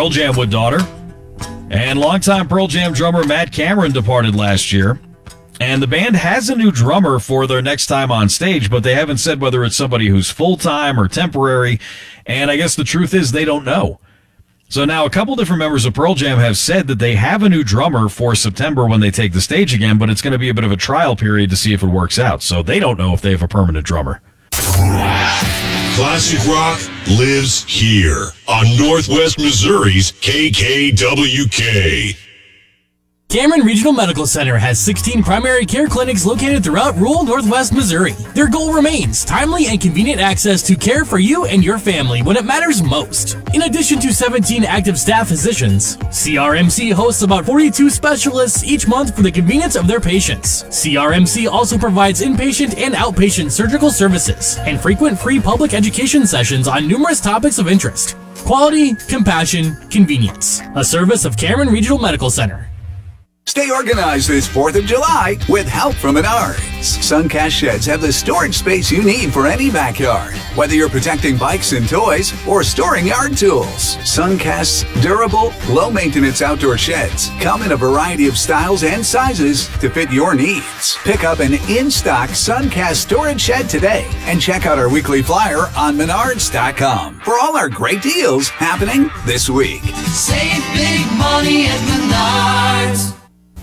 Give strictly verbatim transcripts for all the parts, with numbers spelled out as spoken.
Pearl Jam with daughter. And longtime Pearl Jam drummer Matt Cameron departed last year. And the band has a new drummer for their next time on stage, but they haven't said whether it's somebody who's full-time or temporary. And I guess the truth is they don't know. So now a couple different members of Pearl Jam have said that they have a new drummer for September when they take the stage again, but it's going to be a bit of a trial period to see if it works out. So they don't know if they have a permanent drummer. Classic rock lives here on Northwest Missouri's K K W K. Cameron Regional Medical Center has sixteen primary care clinics located throughout rural Northwest Missouri. Their goal remains timely and convenient access to care for you and your family when it matters most. In addition to seventeen active staff physicians, C R M C hosts about forty-two specialists each month for the convenience of their patients. C R M C also provides inpatient and outpatient surgical services and frequent free public education sessions on numerous topics of interest. Quality, compassion, convenience. A service of Cameron Regional Medical Center. Stay organized this fourth of July with help from Menards. Suncast sheds have the storage space you need for any backyard. Whether you're protecting bikes and toys or storing yard tools, Suncast's durable, low-maintenance outdoor sheds come in a variety of styles and sizes to fit your needs. Pick up an in-stock Suncast storage shed today and check out our weekly flyer on menards dot com for all our great deals happening this week. Save big money at Menards.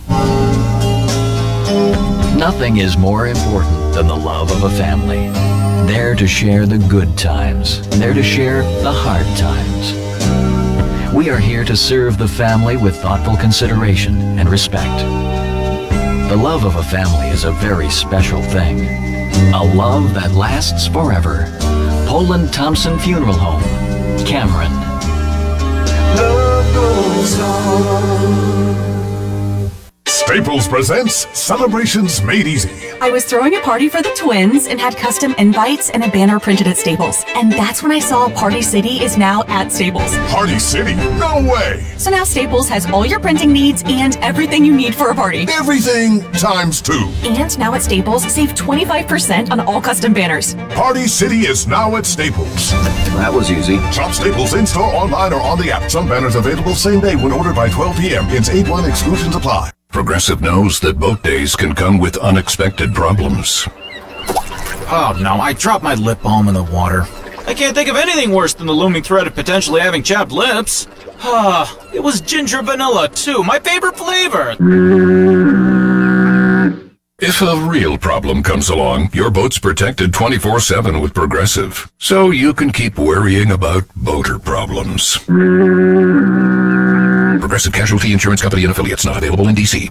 Nothing is more important than the love of a family. There to share the good times, there to share the hard times. We are here to serve the family with thoughtful consideration and respect. The love of a family is a very special thing. A love that lasts forever. Poland Thompson Funeral Home, Cameron. Love goes on. Staples presents Celebrations Made Easy. I was throwing a party for the twins and had custom invites and a banner printed at Staples. And that's when I saw Party City is now at Staples. Party City? No way! So now Staples has all your printing needs and everything you need for a party. Everything times two. And now at Staples, save twenty-five percent on all custom banners. Party City is now at Staples. That was easy. Shop Staples in-store, online, or on the app. Some banners available same day when ordered by twelve p.m. It's eight one exclusions apply. Progressive knows that boat days can come with unexpected problems. Oh no, I dropped my lip balm in the water. I can't think of anything worse than the looming threat of potentially having chapped lips. Ah, it was ginger vanilla too, my favorite flavor. If a real problem comes along, your boat's protected twenty-four seven with Progressive, so you can keep worrying about boater problems. Progressive Casualty Insurance Company and Affiliates, not available in D C.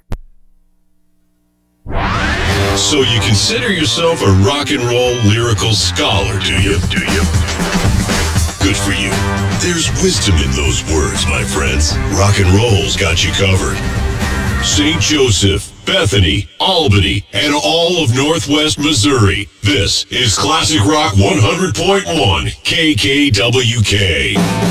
So you consider yourself a rock and roll lyrical scholar, do you? Do you? Good for you. There's wisdom in those words, my friends. Rock and roll's got you covered. Saint Joseph, Bethany, Albany, and all of Northwest Missouri. This is Classic Rock one hundred point one K K W K.